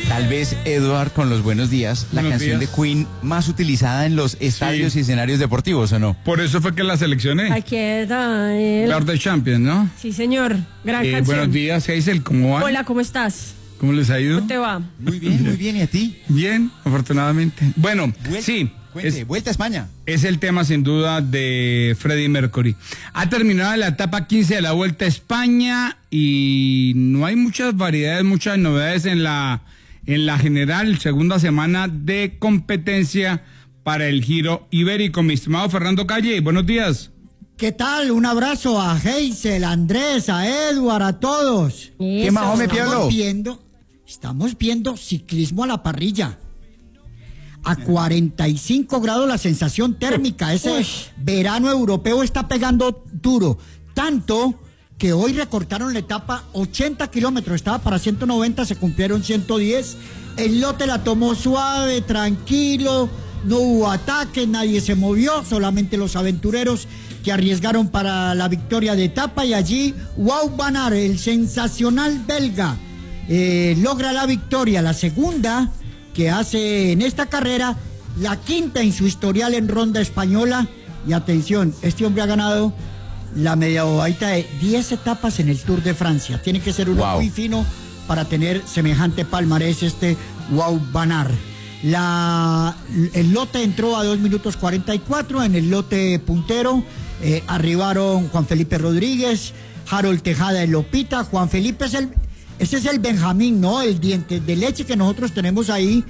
Tal vez, Edward, con los buenos días, la canción de Queen más utilizada en los estadios y escenarios deportivos, ¿o no? Por eso fue que la seleccioné. Aquí está él. Lord of Champions, ¿no? Sí, señor. Gran canción. Buenos días, Hazel, ¿cómo va? Hola, ¿cómo estás? ¿Cómo les ha ido? ¿Cómo te va? Muy bien, ¿y a ti? Bien, afortunadamente. Bueno, sí. Cuente, vuelta a España. Es el tema sin duda de Freddie Mercury. Ha terminado la etapa 15 de la Vuelta a España y no hay muchas variedades, muchas novedades en la general segunda semana de competencia para el Giro Ibérico. Mi estimado Fernando Calle, buenos días. ¿Qué tal? Un abrazo a Hazel, a Andrés, a Edward, a todos. ¿Qué más, me pierdo? Estamos viendo ciclismo a la parrilla. A 45 grados la sensación térmica. Ese verano europeo está pegando duro. Tanto que hoy recortaron la etapa 80 kilómetros. Estaba para 190, se cumplieron 110. El lote la tomó suave, tranquilo. No hubo ataques, nadie se movió. Solamente los aventureros que arriesgaron para la victoria de etapa. Y allí, Wout van Aert, el sensacional belga, logra la victoria. La segunda que hace en esta carrera, la quinta en su historial en ronda española. Y atención, este hombre ha ganado la media bobadita de 10 etapas en el Tour de Francia. Tiene que ser uno muy fino para tener semejante palmarés Wout van Aert. El lote entró a 2 minutos 44, en el lote puntero arribaron Juan Felipe Rodríguez, Harold Tejada en Lopita. Juan Felipe ese es el Benjamín, ¿no? El diente de leche que nosotros tenemos ahí,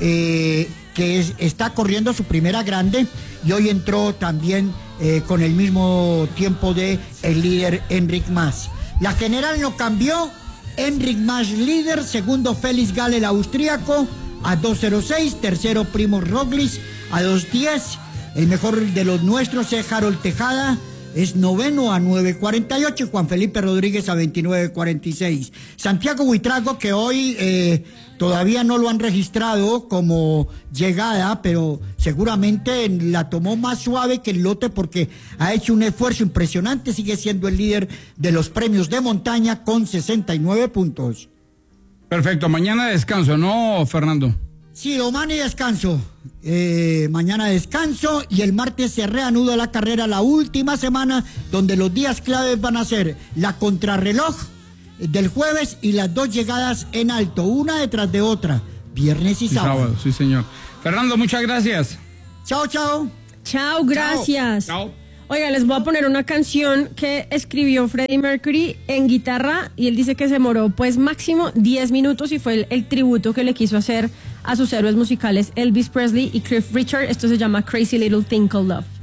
está corriendo su primera grande, y hoy entró también con el mismo tiempo de el líder Enric Mas. La general no cambió, Enric Mas líder, segundo Félix Gall el austríaco a 2.06, tercero Primož Roglič a 2.10, el mejor de los nuestros es Harold Tejada, es noveno a 9.48, y Juan Felipe Rodríguez a 29.46. Santiago Buitrago, que hoy todavía no lo han registrado como llegada, pero seguramente la tomó más suave que el lote porque ha hecho un esfuerzo impresionante, sigue siendo el líder de los premios de montaña con 69 puntos. Perfecto, mañana descanso, ¿no, Fernando? Sí, Omani descanso. Mañana descanso y el martes se reanuda la carrera, la última semana, donde los días claves van a ser la contrarreloj del jueves y las dos llegadas en alto, una detrás de otra, viernes y sábado. Sí, señor. Fernando, muchas gracias. Chao, chao. Chao, gracias. Chao. Oiga, les voy a poner una canción que escribió Freddie Mercury en guitarra y él dice que se demoró pues máximo 10 minutos y fue el tributo que le quiso hacer a sus héroes musicales Elvis Presley y Cliff Richard. Esto se llama Crazy Little Thing Called Love.